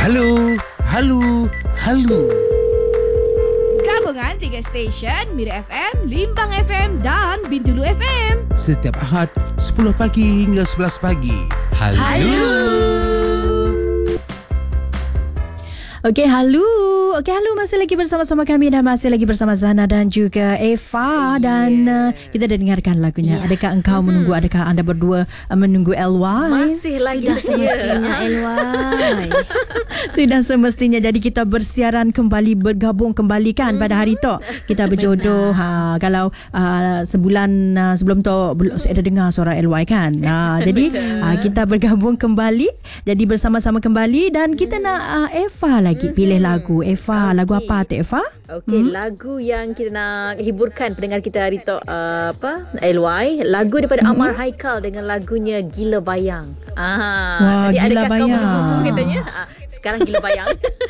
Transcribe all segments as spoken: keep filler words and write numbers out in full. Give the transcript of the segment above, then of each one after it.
Halo, halo, halo. Gabungan tiga stesen Mira F M, Limbang F M dan Bintulu F M. Setiap Ahad sepuluh pagi hingga sebelas pagi. Halo. Halo. Okey, halo. Okey, halo. Masih lagi bersama-sama kami dan masih lagi bersama Zana dan juga Eva. Dan yeah. uh, kita dah dengarkan lagunya. Yeah. Adakah engkau mm-hmm. menunggu? Adakah anda berdua uh, menunggu L Y? Masih lagi semestinya L Y. Sudah semestinya. Jadi kita bersiaran kembali, bergabung kembali kan mm-hmm. pada hari tu. Kita berjodoh. ha, kalau uh, sebulan uh, sebelum tu saya ada dengar suara L Y kan. Ha, jadi uh, kita bergabung kembali. Jadi bersama-sama kembali. Dan kita mm. nak uh, Eva lagi. Pilih lagu. Eva, okay. Lagu apa tu Eva? Okey, hmm? lagu yang kita nak hiburkan pendengar kita hari tu uh, apa? L Y, lagu daripada hmm? Amar Haikal dengan lagunya Gila Bayang. Ah, wah, tadi Gila adakah Bayang. kau menunggu katanya? Ah, sekarang Gila Bayang.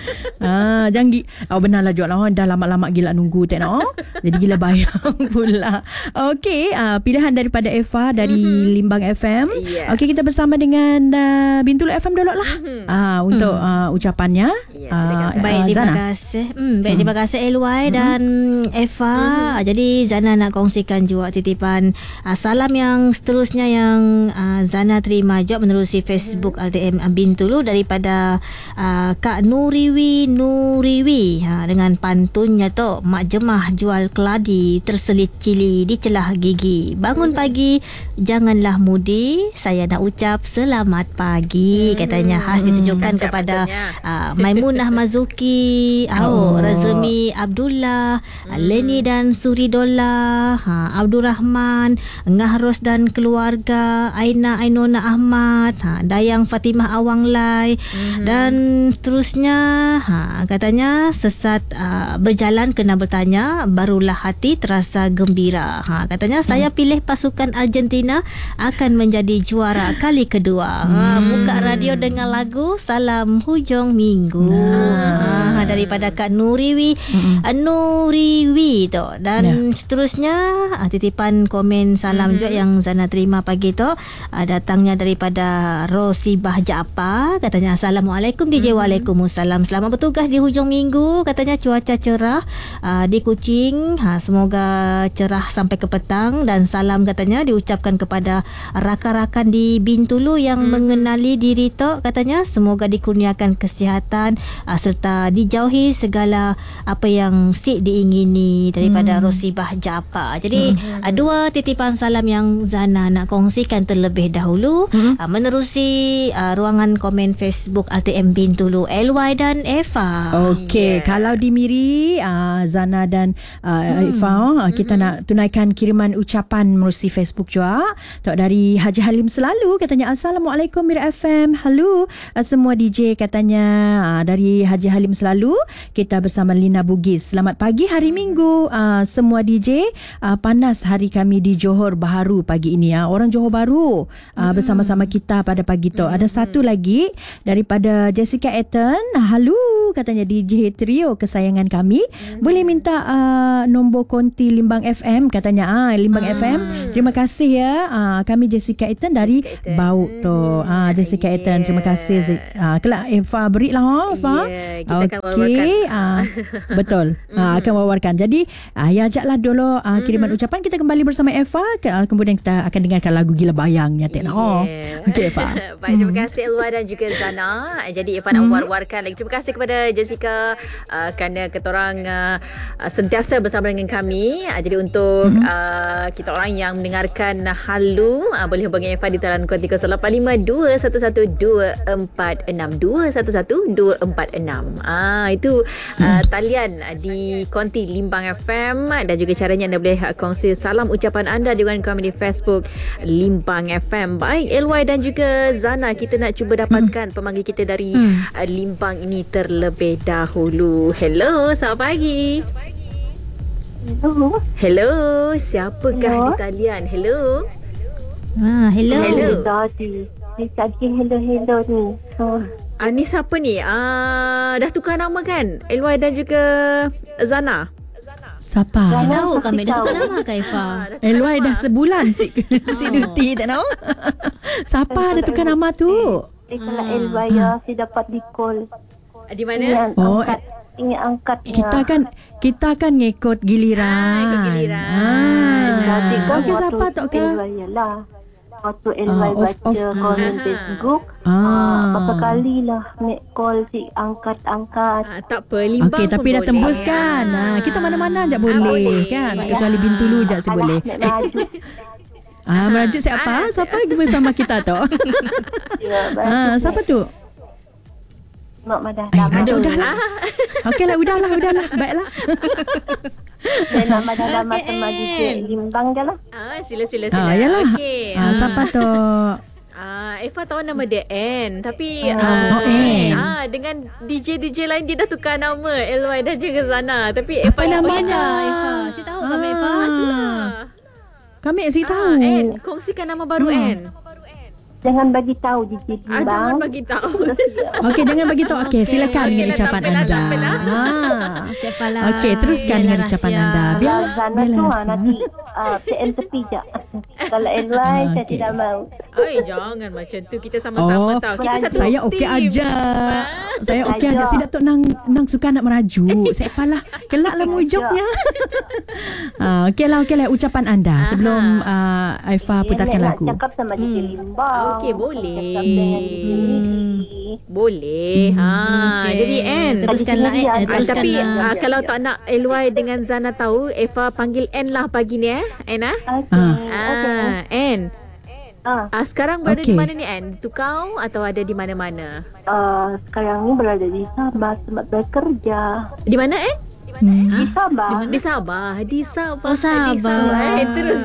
ah, jangan gi- oh, benarlah Jod lah. Dah lama-lama gila nunggu tak nak. Jadi Gila Bayang pula. Okey, uh, pilihan daripada Eva dari mm-hmm. Limbang F M. Yeah. Okey, kita bersama dengan uh, Bintulu F M dulu lah. Mm-hmm. Uh, untuk mm. uh, ucapannya. Yes, uh, baik, uh, terima Zana. kasih. Hmm, baik, hmm. terima kasih L Y hmm. dan Eva. Hmm. Jadi Zana nak kongsikan juga titipan uh, salam yang seterusnya yang uh, Zana terima juga menerusi Facebook hmm. L T M Bintulu daripada uh, Kak Nuriwi Nuriwi ha, dengan pantunnya tu, mak jemah jual keladi terselit cili di celah gigi. Bangun hmm. pagi janganlah mudi, saya nak ucap selamat pagi. Hmm. Katanya khas ditujukan hmm. kepada uh, Maimunah Mazuki, oh, Razmi Abdullah, hmm. Leni dan Suridola, ha, Abdul Rahman, Ngahros dan keluarga, Aina Ainona Ahmad, ha, Dayang Fatimah Awanglai, hmm. dan terusnya ha, katanya sesat uh, berjalan kena bertanya, barulah hati terasa gembira. Ha, katanya hmm. saya pilih pasukan Argentina akan menjadi juara kali kedua. Ha, buka radio dengan lagu Salam Hujung Minggu. Nah. Ha, daripada Kak Nuriwi mm-hmm. Nuriwi tu. Dan yeah. seterusnya uh, titipan komen salam mm-hmm. juga yang Zana terima pagi tu uh, datangnya daripada Rosibah Jaafar. Katanya Assalamualaikum D J. Mm-hmm. Waalaikumsalam. Selamat bertugas di hujung minggu. Katanya cuaca cerah uh, di Kuching. Ha, semoga cerah sampai ke petang. Dan salam katanya diucapkan kepada rakan-rakan di Bintulu yang mm-hmm. mengenali diri tu. Katanya semoga dikurniakan kesihatan uh, serta dijauhi segala apa yang si diingini daripada hmm. Rosibah Jaafar. Jadi hmm. uh, dua titipan salam yang Zana nak kongsikan terlebih dahulu hmm. uh, menerusi uh, ruangan komen Facebook L T M Bintulu L Y dan Eva. Okey, yeah. Kalau di Miri uh, Zana dan uh, hmm. Eva uh, kita hmm. nak tunaikan kiriman ucapan menerusi Facebook juga. Tok dari Haji Halim Selalu katanya Assalamualaikum Mira F M. Halo uh, semua D J katanya uh, dari Haji Halim Selalu. Kita bersama Lina Bugis. Selamat pagi hari Minggu uh, semua D J. Uh, panas hari kami di Johor Bahru pagi ini. Uh. Orang Johor Bahru uh, hmm. bersama-sama kita pada pagi tu. Hmm. Ada satu lagi daripada Jessica Eton. Halo katanya D J Trio kesayangan kami. Hmm. Boleh minta uh, nombor konti Limbang F M katanya. Ah, Limbang hmm. F M. Terima kasih ya. Uh, kami Jessica Eton dari Jessica Bau tu. Ah, Jessica yeah. Eton. Terima kasih. Uh, kelak Eva berilah Eva. Yeah, kita okay. akan wawarkan. Uh, betul. uh, akan wawarkan. Jadi uh, ya ajaklah dulu uh, kiriman mm-hmm. ucapan. Kita kembali bersama Eva. Ke, uh, kemudian kita akan dengarkan lagu Gila Bayangnya. Yeah. Oh. Okey Eva. Baik, terima kasih L Y dan juga Zana. Jadi Eva nak mm-hmm. war-warkan lagi. Terima kasih kepada Jessica uh, kerana kita orang uh, sentiasa bersama dengan kami. Uh, jadi untuk mm-hmm. uh, kita orang yang mendengarkan halu uh, boleh hubungi Eva di talian kod tiga lapan lima dua satu satu dua empat enam dua satu satu dua empat enam. Ah, itu uh, talian di konti Limbang F M dan juga caranya anda boleh kongsi salam ucapan anda dengan kami di Facebook Limbang F M. Baik L Y dan juga Zana, kita nak cuba dapatkan hmm. pemanggil kita dari hmm. uh, Limbang ini terlebih dahulu. Hello, selamat pagi. Hello. Hello, siapakah hello. Di talian? Hello. Ah, hello. Hello. Dodi. Ni tadi hello hello ni. Oh. Ah, ni siapa ni? Ah, dah tukar nama kan? L Y dan juga Zana. Siapa? Si tahu kami dah tukar nama Kak Eva. L Y dah sebulan si si duty tak tahu. Siapa dah tukar nama tu? Eh kalau L Y ya si dapat di call. Di mana? Ingin Oh, angkat. Ingin angkat. Kita kan kita kan ngikut giliran. Ah, ikut giliran. Jadi kan Okey, siapa Tok Ka? L Y lah. Waktu L Y Ah, of- baca of- komen Aha. Facebook. Ah. Ah, berapa kali lah make call si angkat-angkat. Ah, tak apa, limbang Okey, pun tapi dah boleh. tembus kan. Ah, kita mana-mana je boleh, boleh. kan. Kecuali Bintulu je si boleh. Alah, nak maju. Ah, merajuk siapa? Ah, Siapa lagi bersama kita tu? Ya, Ah, siapa tu? Mak Madah Eh, Damat. merajuk dah lah. Okey lah, udahlah, udahlah. Baiklah. Saya nak Madah Damat sama D J Limbang je lah. Ah, sila sila sila. Ah, yalah. Okey. Ah, siapa tu? Ah, Eva tahu nama dia N, tapi Oh, ah, N. ah dengan D J D J lain dia dah tukar nama L Y dan juga Zana. Tapi Eva Apa yang namanya? bagi Eva. Si tahu tak Eva? Ah, kami si Ah, tahu. N, kongsikan nama baru Hmm. N. Jangan bagi tahu D J Ah, jangan Limbang. bagi tahu. Okey, jangan bagi tahu. Okey, silakan dengan Okey, ucapan tak apalah, anda. tak apalah. Ah. Siapalah. Okey, teruskan dengan Biarlah ucapan rahsia. anda. Biar Kalau Zana biarlah tu ah, rahsia. nanti uh, P M tepi je. Kalau L Y Ah, saya okey. tidak mahu. Ai, jangan macam tu. Kita sama-sama Oh, tahu. Kita satu saya okey team. aja. Saya okey aja. Aja. Si Datuk nang nang suka nak merajuk. Saya apalah. Kelaklah mujuknya. Ah, okeylah, okeylah ucapan anda sebelum uh, Aifa putarkan Nenek lagu. nak cakap sama D J Limbang. Okey, boleh. Cakap dengan D J Niki. Boleh. Hmm, Ha, okey. jadi N. Teruskanlah, Tadi eh, sini Ah, dia- teruskan tapi lah. ah, kalau tak nak L Y dengan Zana tahu, Eva panggil N lah pagi ni eh. N ah. Okey. Ah. Okey. Ah, N. Ah, Ah, sekarang berada Okey. di mana ni N? Tukau atau ada di mana-mana? ah, sekarang ni berada di Sabah sebab bekerja. Di mana N? Hmm. Di Sabah. Di Sabah. Di Sabah. Oh, Di Sabah. Eh, terus.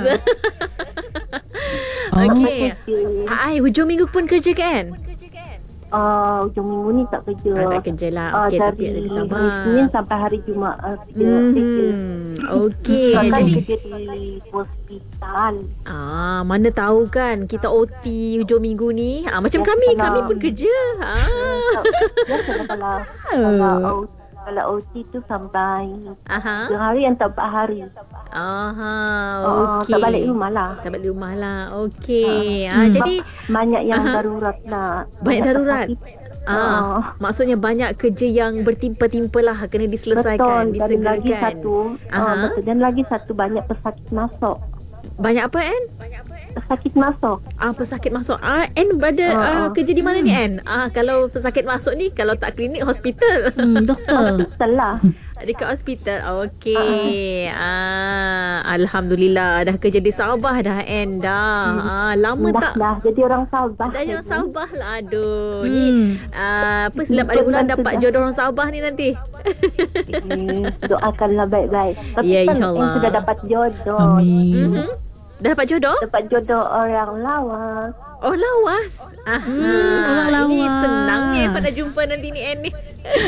Oh. Okey. Okey. Ai, hujung minggu pun kerja kan? Ah, hujung minggu ni tak kerja. Ah, tak kerja lah. Ah, Okey, tapi dari ada di hari Sabah. Senin sampai hari Jumaat kerja. kerja. Hmm. Okey. Kan Jadi kerja di hospital. ah, mana tahu kan kita O T hujung minggu ni. Ah, macam Ya, kami, salam. kami pun kerja. Ah. Biasa kalau kalau O T, kalau O T tu sampai Aha. dua hari atau empat hari. Aha. Oh, Okey. tak balik rumah lah. Tak balik rumah lah. Okey. Ah, Hmm. jadi Banyak yang Aha. darurat lah. banyak darurat. Ah, Ah, maksudnya banyak kerja yang bertimpa-timpa lah kena diselesaikan, betul. Dan lagi disegerakan. satu, Aha. ah, betul. Dan lagi satu banyak pesakit masuk. Banyak apa N? Pesakit masuk. Ah, pesakit masuk. Ah, N berada Ah, ah, ah. kerja di mana ni N? Ah, kalau pesakit masuk ni kalau tak klinik hospital. Hmm, doktor. Betul lah. Dekat hospital. Okey. Ah, alhamdulillah dah kerja di Sabah dah N dah. Ah, lama Dah tak? dah jadi orang Sabah. Dah jadi orang jadi. Sabah lah. Aduh. Ni Hmm. ah, apa silap ada bulan dapat jodoh orang Sabah ni nanti. Hmm, doakanlah baik-baik. Tapi Ya, kan insyaAllah. yang sudah dapat jodoh. Amin. Mhm. Dah dapat jodoh? Dapat jodoh orang lawas. Oh, lawas. Ah, orang Ini lawas. senang ni Eva nak jumpa nanti ni N ni.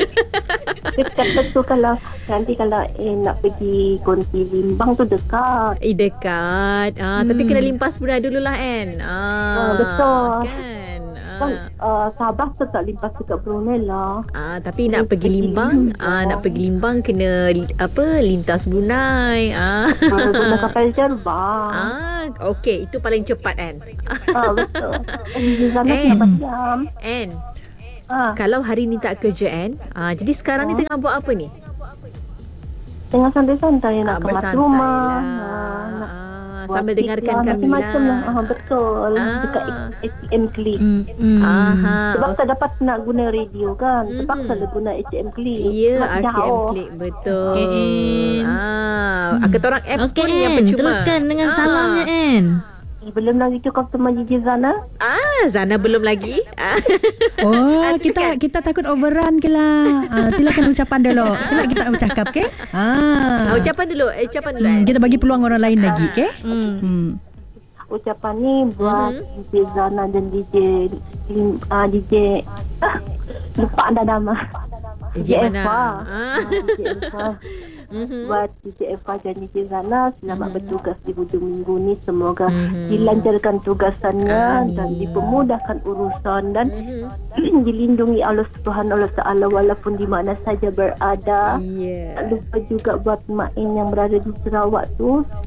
Dekat tu kalau nanti kalau eh, nak pergi konti Limbang tu dekat. Eh, dekat. Ah, tapi kena limpas bulan dululah N. Ah, Ah, betul. Kan. Kan Ah. uh, Sabah tu tak limpas dekat Brunei lah. Ah, tapi nak pergi Limbang, ah nak pergi Limbang kena li- apa lintas Brunei. Ah. Kalau guna kapal terbang. Ah, okey, itu paling cepat kan. Ah, betul. Di sana Eh. berapa jam? N, Ah, kalau hari ni tak kerja N, ah jadi sekarang ni tengah buat apa ni? tengah santai-santai Ah, nak kemas bersantai rumah. lah. Ah, nak Ah, buat sambil tik dengarkan lah, kami macam-macam lah. lah. Ah, betul. Ah. Dekat A T M Click. Hmm. hmm. Aha. Sebab tak dapat nak guna radio kan. Mhm. Terpaksa lah guna A T M Click. Ya, Sebab R T M jauh. Click betul. Okey, N. Ah, hmm. kata orang apps Okey, pun yang N. percuma. Teruskan dengan Ah. salamnya N. Eh, belum lagi cukup sama Gigi Zana. Ah, Zana belum lagi. Ah. Oh, Ah, kita silakan. kita takut overrun ke lah. Ah, silakan ucapan dulu. Kelak kita bercakap ke? Ah, Ah. ucapan dulu, eh, ucapan dulu. Hmm, N. kita bagi peluang orang lain lagi, ke? Hmm. Hmm. Ucapan ni buat Mhm. D J Zana dan D J Lim, uh, D J ah, lupa anda nama. D J D J mana? Eva. Ah. Ah, D J Eva. Mhm. Buat D J Eva dan D J Zana selamat Mhm. bertugas di hujung minggu ni. Semoga Mhm. dilancarkan tugasannya Amin. dan dipermudahkan urusan dan Mhm. dilindungi Allah Subhanahu wa taala walaupun di mana saja berada. Ya. Tak lupa juga buat Mak In yang berada di Sarawak tu.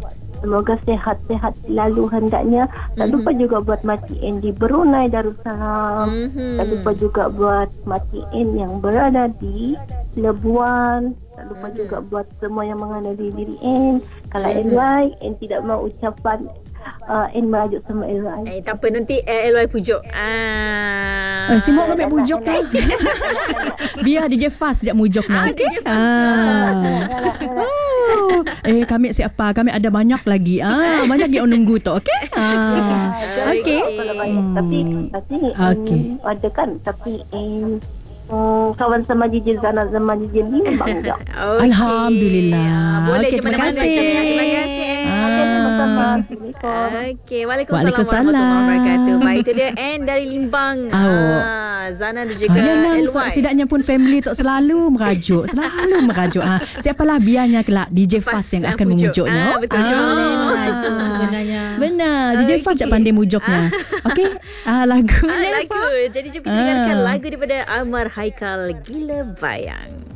semoga sehat-sehat selalu hendaknya. Tak lupa juga buat Makcik N di Brunei Darussalam. Mhm. Tak lupa juga buat Makcik N yang berada di Lebuan. Tak lupa Mhm. juga buat semua yang mengenali diri N. Kalau Mhm. L Y, N tidak mau ucapan uh, N merajuk sama L Y. Eh, tak apa, nanti eh, L Y pujuk. Ah. Eh, Simok kami mujok lah. Biar D J Fast sekejap mujoknya. Ah, D J Fast. Ah. Oh. Eh, kami siapa? Kami ada banyak lagi. Ah, banyak yang nunggu tu, okey? Ah. Okey. Kalau banyak. Hmm. Tapi tapi Okey. N ada kan, tapi N Hmm, kawan sama J J Zana sama J J Limbang je. Okay. Alhamdulillah. Ah, boleh Okey, je terima mana-mana kasih. je. Terima kasih. Ah. Okey, sama-sama. Assalamualaikum. Okey, Waalaikumsalam, Waalaikumsalam. warahmatullahi wabarakatuh. Baik, itu dia Anne dari Limbang. Oh. Ah, Zana dan juga Ah, yang L Y. setidaknya pun family tu selalu merajuk, selalu merajuk. Ah, siapalah biarnya kelak D J Fast yang yang akan pujuk. memujuknya. Ah, betul. Merajuk sebenarnya. Benar, D J Fast Okey. tak pandai mujuknya. Okey, ah, Ah, lagunya lagu. Fah. Jadi jom kita dengarkan Ah. lagu daripada Amar Haikal, Gila Bayang.